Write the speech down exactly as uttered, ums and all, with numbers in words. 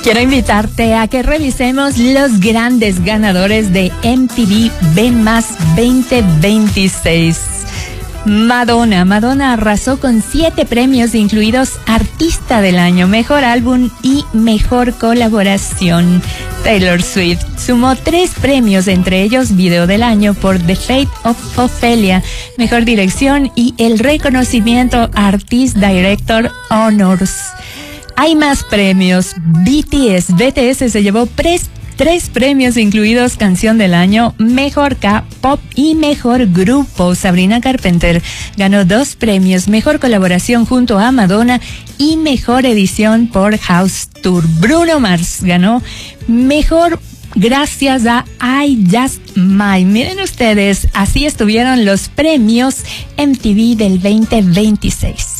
Quiero invitarte a que revisemos los grandes ganadores de M T V Ven Más veinte veintiséis. Madonna. Madonna arrasó con siete premios, incluidos Artista del Año, Mejor Álbum y Mejor Colaboración. Taylor Swift sumó tres premios, entre ellos Video del Año por The Fate of Ophelia, Mejor Dirección y el reconocimiento Artist Director Honors. Hay más premios. B T S. B T S se llevó tres Tres premios, incluidos Canción del Año, Mejor K-Pop y Mejor Grupo. Sabrina Carpenter ganó dos premios, Mejor Colaboración junto a Madonna y Mejor Edición por House Tour. Bruno Mars ganó Mejor gracias a I Just Might. Miren ustedes, así estuvieron los premios M T V del veinte veintiséis.